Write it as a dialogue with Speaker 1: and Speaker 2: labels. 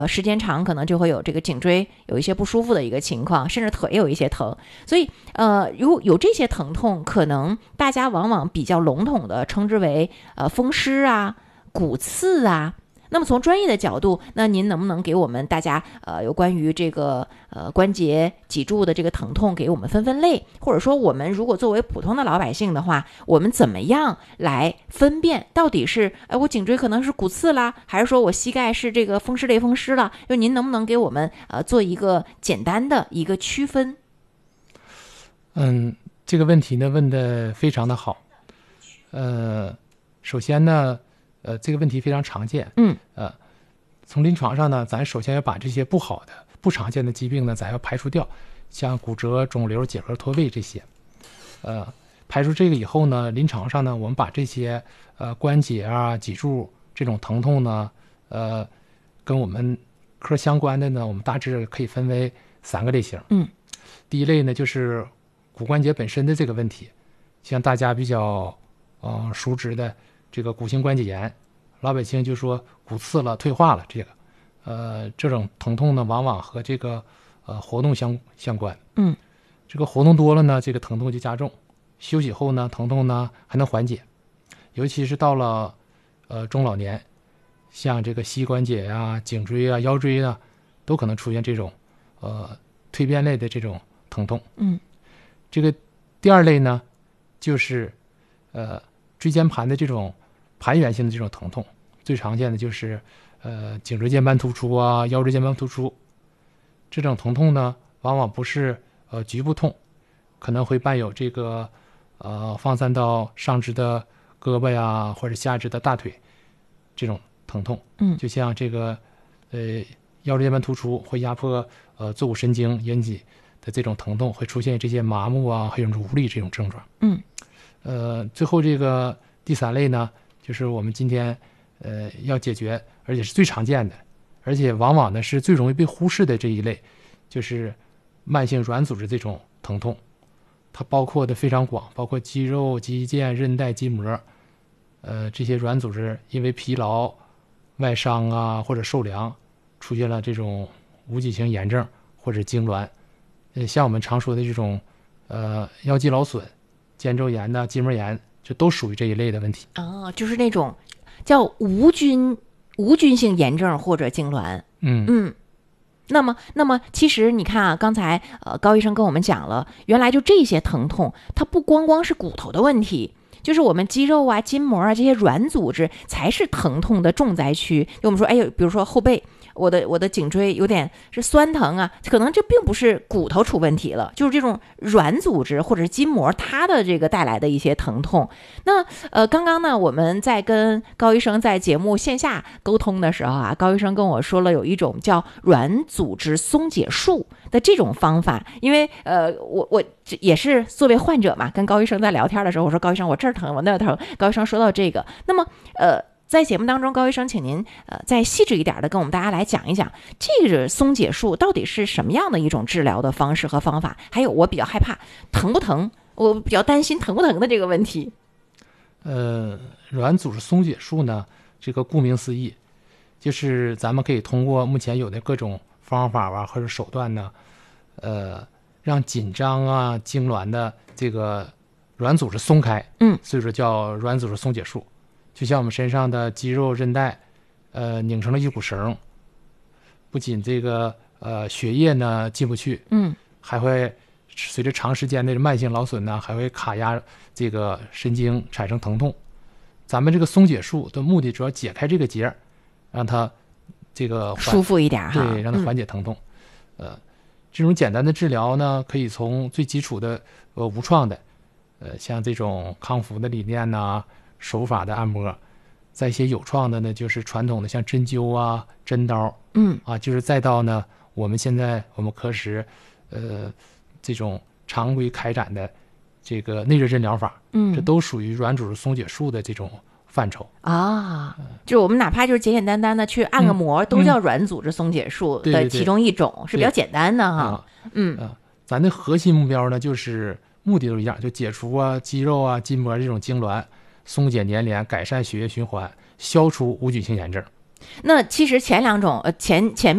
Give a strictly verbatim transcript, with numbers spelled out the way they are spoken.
Speaker 1: 呃，时间长可能就会有这个颈椎有一些不舒服的一个情况，甚至腿有一些疼。所以呃，如果有这些疼痛，可能大家往往比较笼统的称之为呃风湿啊、骨刺啊。那么从专业的角度，那您能不能给我们大家呃有关于这个呃关节脊柱的这个疼痛给我们分分类，或者说我们如果作为普通的老百姓的话，我们怎么样来分辨到底是哎我颈椎可能是骨刺啦，还是说我膝盖是这个风湿类风湿了？就您能不能给我们呃做一个简单的一个区分？
Speaker 2: 嗯，这个问题呢问得非常的好。呃，首先呢。呃，这个问题非常常见。
Speaker 1: 嗯，
Speaker 2: 呃，从临床上呢，咱首先要把这些不好的、不常见的疾病呢，咱要排除掉，像骨折、肿瘤、结核脱位这些。呃，排除这个以后呢，临床上呢，我们把这些呃关节啊、脊柱这种疼痛呢，呃，跟我们科相关的呢，我们大致可以分为三个类型。
Speaker 1: 嗯，
Speaker 2: 第一类呢，就是骨关节本身的这个问题，像大家比较呃熟知的。这个骨性关节炎，老百姓就说骨刺了、退化了，这个，呃，这种疼痛呢，往往和这个呃活动相相关。
Speaker 1: 嗯，
Speaker 2: 这个活动多了呢，这个疼痛就加重；休息后呢，疼痛呢还能缓解。尤其是到了呃中老年，像这个膝关节啊、颈椎啊、腰椎啊，都可能出现这种呃蜕变类的这种疼痛。
Speaker 1: 嗯，
Speaker 2: 这个第二类呢，就是呃椎间盘的这种。盘源性的这种疼痛，最常见的就是呃颈椎间盘突出啊、腰椎间盘突出。这种疼痛呢，往往不是呃局部痛，可能会伴有这个呃放散到上肢的胳膊呀，或者下肢的大腿这种疼痛。
Speaker 1: 嗯，
Speaker 2: 就像这个呃腰椎间盘突出会压迫呃坐骨神经引起的这种疼痛，会出现这些麻木啊，还有无力这种症状。
Speaker 1: 嗯，
Speaker 2: 呃，最后这个第三类呢。就是我们今天，呃，要解决，而且是最常见的，而且往往呢是最容易被忽视的这一类，就是慢性软组织这种疼痛，它包括的非常广，包括肌肉、肌腱、韧带、筋膜，呃，这些软组织因为疲劳、外伤啊或者受凉，出现了这种无脊性炎症或者痉挛，呃，像我们常说的这种，呃，腰肌劳损、肩周炎呐、筋膜炎。这都属于这一类的问题
Speaker 1: 哦，就是那种叫无菌无菌性炎症或者痉挛。
Speaker 2: 嗯
Speaker 1: 嗯，那么那么其实你看啊，刚才呃高医生跟我们讲了，原来就这些疼痛，它不光光是骨头的问题。就是我们肌肉啊、筋膜啊这些软组织才是疼痛的重灾区。就我们说，哎呦，比如说后背，我的我的颈椎有点是酸疼啊，可能这并不是骨头出问题了，就是这种软组织或者是筋膜它的这个带来的一些疼痛。那呃，刚刚呢我们在跟高医生在节目线下沟通的时候啊，高医生跟我说了有一种叫软组织松解术的这种方法，因为呃我我也是作为患者嘛，跟高医生在聊天的时候，我说高医生我这儿疼我那儿疼，高医生说到这个，那么呃。在节目当中，高医生，请您呃再细致一点的跟我们大家来讲一讲，这个松解术到底是什么样的一种治疗的方式和方法？还有，我比较害怕疼不疼，我比较担心疼不疼的这个问题。
Speaker 2: 呃，软组织松解术呢，这个顾名思义，就是咱们可以通过目前有的各种方法啊或者手段呢，呃，让紧张啊、痉挛的这个软组织松开。
Speaker 1: 嗯，
Speaker 2: 所以说叫软组织松解术。就像我们身上的肌肉韧带，呃，拧成了一股绳，不仅这个呃血液呢进不去，
Speaker 1: 嗯，
Speaker 2: 还会随着长时间的慢性劳损呢，还会卡压这个神经，产生疼痛。咱们这个松解术的目的主要解开这个结，让它这个
Speaker 1: 舒服一点哈，
Speaker 2: 对，让它缓解疼痛。嗯、呃，这种简单的治疗呢，可以从最基础的呃无创的，呃，像这种康复的理念呐。手法的按摩，在一些有创的呢，就是传统的像针灸啊、针刀，
Speaker 1: 嗯
Speaker 2: 啊，就是再到呢，我们现在我们科室，呃，这种常规开展的这个内热针疗法，
Speaker 1: 嗯，
Speaker 2: 这都属于软组织松解术的这种范畴
Speaker 1: 啊。就是我们哪怕就是简简单单的去按个摩，
Speaker 2: 嗯、
Speaker 1: 都叫软组织松解术的其中一种，
Speaker 2: 对对对
Speaker 1: 是比较简单的哈。
Speaker 2: 啊、
Speaker 1: 嗯、
Speaker 2: 呃，咱的核心目标呢，就是目的都一样，就解除啊肌肉啊筋膜这种痉挛。松解粘连，改善血液循环，消除无菌性炎症。
Speaker 1: 那其实前两种，呃，前前